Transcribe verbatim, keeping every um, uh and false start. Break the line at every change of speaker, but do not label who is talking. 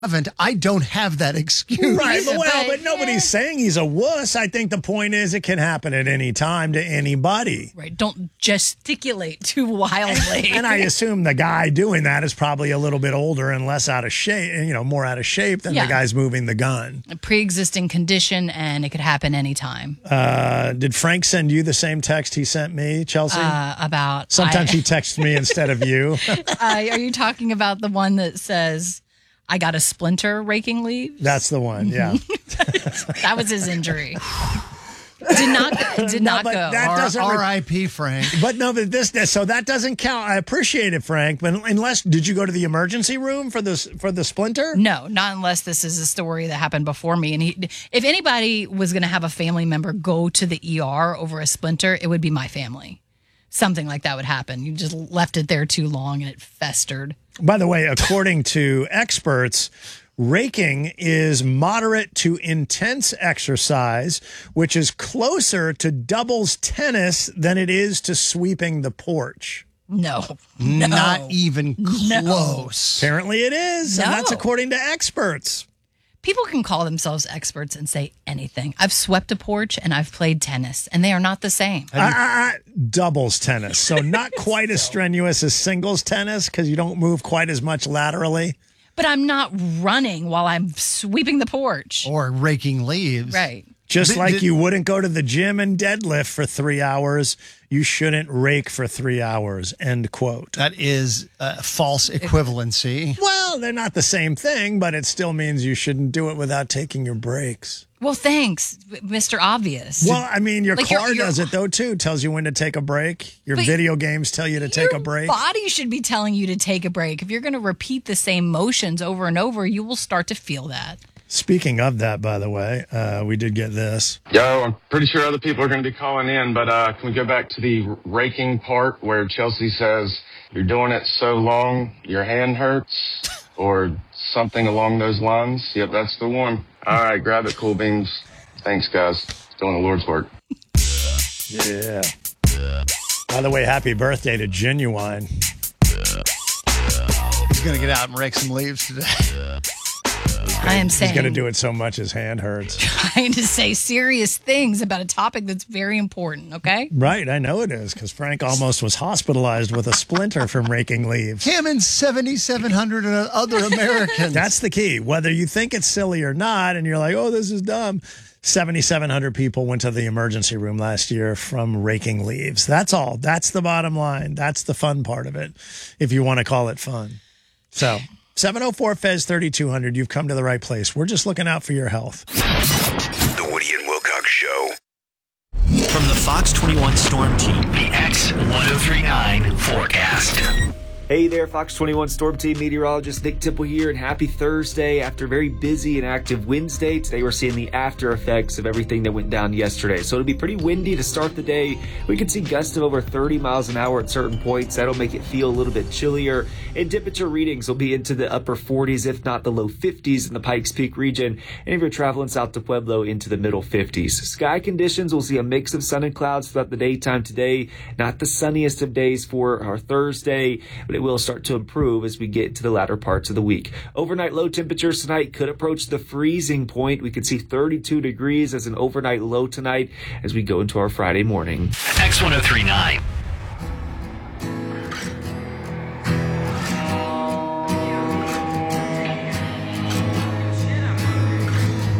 haven't, I don't have that excuse.
Right, but well,
But,
but nobody's
yeah.
saying he's a wuss. I think the point is it can happen at any time to anybody.
Right. Don't gesticulate too wildly.
And I assume the guy doing that is probably a little bit older and less out of shape, you know, more out of shape than
Yeah.
the guy's moving the gun.
A pre-existing condition, and it could happen anytime.
Uh, did Frank send you the same text he sent me, Chelsea?
Uh, about
Sometimes
I,
he texts me instead of you.
uh, are you talking about the one that says, I got a splinter raking leaves?
That's the one, yeah.
That was his injury. Did not did
No,
not
but
go.
that
R-
doesn't re-
R I P Frank.
But no, but this, this, so that doesn't count. I appreciate it, Frank. But unless, did you go to the emergency room for this for the splinter?
No, not unless this is a story that happened before me. And he, if anybody was going to have a family member go to the E R over a splinter, it would be my family. Something like that would happen. You just left it there too long and it festered.
By the way, according to experts, raking is moderate to intense exercise, which is closer to doubles tennis than it is to sweeping the porch.
No, no.
Not even close.
Apparently it is, and
No.
that's according to experts.
People can call themselves experts and say anything. I've swept a porch and I've played tennis, and they are not the same.
I, I, I, doubles tennis, so not quite as strenuous as singles tennis because you don't move quite as much laterally.
But I'm not running while I'm sweeping the porch.
Or raking leaves.
Right.
Just
Did-
like
did-
you wouldn't go to the gym and deadlift for three hours, you shouldn't rake for three hours, end quote.
That is uh, false equivalency.
Well, they're not the same thing, but it still means you shouldn't do it without taking your breaks.
Well, thanks, Mister Obvious.
Well, I mean, your
Like,
car
you're- you're-
does it, though, too. Tells you when to take a break. Your
But
video games tell you to take
Your
a break.
body should be telling you to take a break. If you're going to repeat the same motions over and over, you will start to feel that.
Speaking of that, by the way, uh, we did get this.
Yo, I'm pretty sure other people are going to be calling in, but uh, can we go back to the raking part where Chelsea says, you're doing it so long, your hand hurts, or something along those lines? Yep, that's the one. All right, grab it, Cool Beans. Thanks, guys. Doing the Lord's work.
Yeah. By the way, happy birthday to Genuine.
He's going to get out and rake some leaves today.
I am
He's
saying,
going to do it so much his hand hurts.
trying to say serious things about a topic that's very important, okay?
Right, I know it is, because Frank almost was hospitalized with a splinter from raking leaves.
Him and seventy-seven hundred other Americans.
That's the key. Whether you think it's silly or not, and you're like, oh, this is dumb. seventy-seven hundred people went to the emergency room last year from raking leaves. That's all. That's the bottom line. That's the fun part of it, if you want to call it fun. So, seven oh four F E Z thirty-two hundred, you've come to the right place. We're just looking out for your health.
The Woody and Wilcox Show.
From the Fox twenty-one Storm Team, the X ten thirty-nine forecast.
Hey there, Fox twenty-one Storm Team meteorologist Nick Temple here, and happy Thursday. After a very busy and active Wednesday, today we're seeing the after effects of everything that went down yesterday. So it'll be pretty windy to start the day. We could see gusts of over thirty miles an hour at certain points. That'll make it feel a little bit chillier. And temperature readings will be into the upper forties, if not the low fifties in the Pikes Peak region. And if you're traveling south to Pueblo, into the middle fifties. Sky conditions, we'll see a mix of sun and clouds throughout the daytime today. Not the sunniest of days for our Thursday, but it will start to improve as we get to the latter parts of the week. Overnight low temperatures tonight could approach the freezing point. We could see thirty-two degrees as an overnight low tonight as we go into our Friday morning.
X ten thirty-nine.